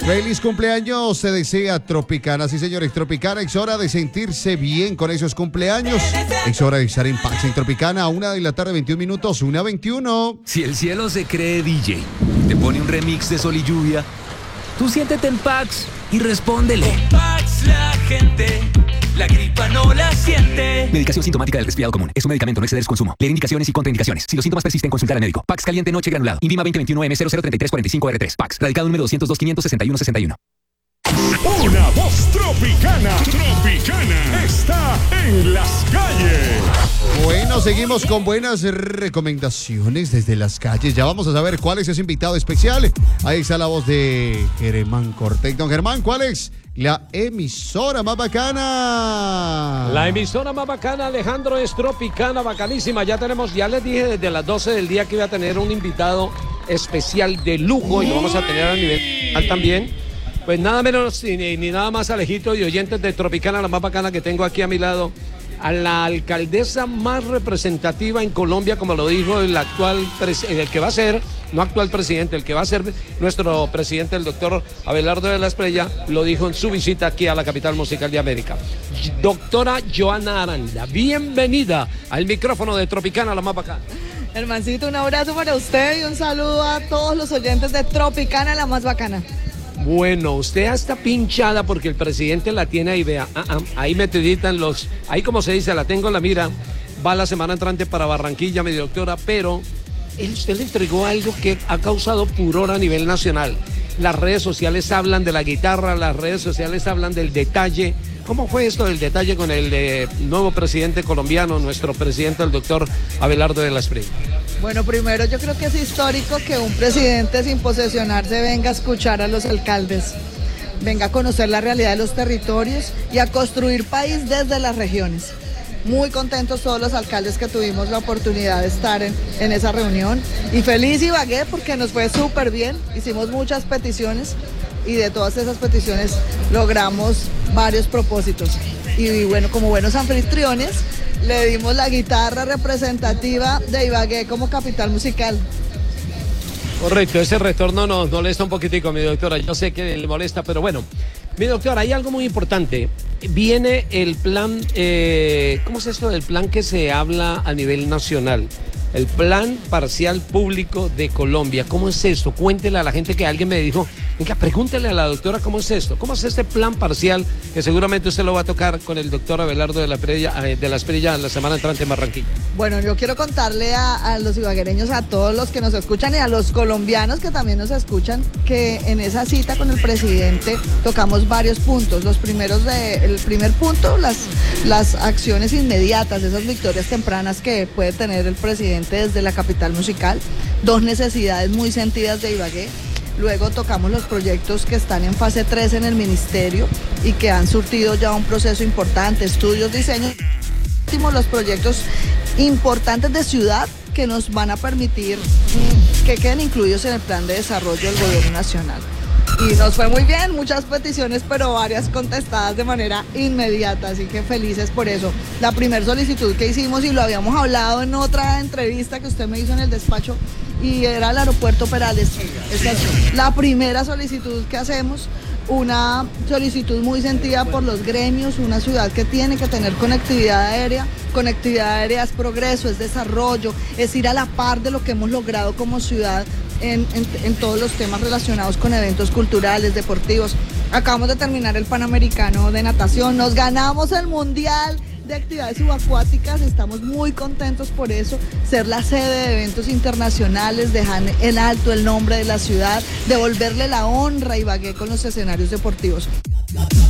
Feliz cumpleaños, se desea Tropicana. Sí, señores, Tropicana, es hora de sentirse bien con esos cumpleaños. Es hora de estar en Pax en Tropicana a 1:21 PM, 1:21. Si el cielo se cree DJ, te pone un remix de Sol y Lluvia, tú siéntete en Pax y respóndele. Con Pax la gente, la gripa no la siente. Medicación sintomática del resfriado común. Es un medicamento, no exceder su consumo. Leer indicaciones y contraindicaciones. Si los síntomas persisten, consultar al médico. Pax caliente noche granulado. INVIMA 2021M003345R3. Pax. Radicado número 202-561-61. Una voz tropicana. Tropicana está en las calles. Bueno, seguimos con buenas recomendaciones desde las calles. Ya vamos a saber cuál es ese invitado especial. Ahí está la voz de Germán Cortés. Don Germán, ¿cuál es la emisora más bacana? La emisora más bacana, Alejandro, es Tropicana, bacanísima. Ya les dije desde las 12 del día que iba a tener un invitado especial de lujo y lo vamos a tener a nivel también. Pues nada menos ni nada más, Alejito, y oyentes de Tropicana, la más bacana que tengo aquí a mi lado, a la alcaldesa más representativa en Colombia, como lo dijo el que va a ser, no actual presidente, el que va a ser nuestro presidente, el doctor Abelardo de la Espriella, lo dijo en su visita aquí a la capital musical de América. Doctora Joana Aranda, bienvenida al micrófono de Tropicana, la más bacana. Hermancito, un abrazo para usted y un saludo a todos los oyentes de Tropicana, la más bacana. Bueno, usted está pinchada porque el presidente la tiene ahí, vea, ahí metidita ahí como se dice, la tengo en la mira, va la semana entrante para Barranquilla, mi doctora, pero usted le entregó algo que ha causado furor a nivel nacional. Las redes sociales hablan de la guitarra, las redes sociales hablan del detalle. ¿Cómo fue esto del detalle con el nuevo presidente colombiano, nuestro presidente, el doctor Abelardo de la Espriella? Bueno, primero yo creo que es histórico que un presidente sin posesionarse venga a escuchar a los alcaldes, venga a conocer la realidad de los territorios y a construir país desde las regiones. Muy contentos todos los alcaldes que tuvimos la oportunidad de estar en esa reunión y feliz Ibagué porque nos fue súper bien, hicimos muchas peticiones y de todas esas peticiones logramos varios propósitos. Y bueno, como buenos anfitriones, le dimos la guitarra representativa de Ibagué como capital musical. Correcto, ese retorno nos molesta un poquitico, mi doctora. Yo sé que le molesta, pero bueno. Mi doctora, hay algo muy importante. Viene el plan, ¿cómo es esto del plan que se habla a nivel nacional? El plan parcial público de Colombia. ¿Cómo es esto? Cuéntele a la gente que alguien me dijo, venga, pregúntele a la doctora cómo es esto. ¿Cómo es este plan parcial que seguramente usted lo va a tocar con el doctor Abelardo de la Espriella la semana entrante en Barranquilla? Bueno, yo quiero contarle a los ibaguereños, a todos los que nos escuchan y a los colombianos que también nos escuchan, que en esa cita con el presidente tocamos varios puntos. El primer punto, las acciones inmediatas, esas victorias tempranas que puede tener el presidente desde la capital musical, dos necesidades muy sentidas de Ibagué. Luego tocamos los proyectos que están en fase 3 en el ministerio y que han surtido ya un proceso importante, estudios, diseños. Los proyectos importantes de ciudad que nos van a permitir que queden incluidos en el plan de desarrollo del gobierno nacional. Y nos fue muy bien, muchas peticiones, pero varias contestadas de manera inmediata, así que felices por eso. La primera solicitud que hicimos, y lo habíamos hablado en otra entrevista que usted me hizo en el despacho, y era el aeropuerto Perales. Esta es la primera solicitud que hacemos, una solicitud muy sentida por los gremios, una ciudad que tiene que tener conectividad aérea. Conectividad aérea es progreso, es desarrollo, es ir a la par de lo que hemos logrado como ciudad en todos los temas relacionados con eventos culturales, deportivos. Acabamos de terminar el Panamericano de natación, nos ganamos el Mundial de Actividades Subacuáticas, estamos muy contentos por eso, ser la sede de eventos internacionales, dejar en alto el nombre de la ciudad, devolverle la honra a Ibagué con los escenarios deportivos.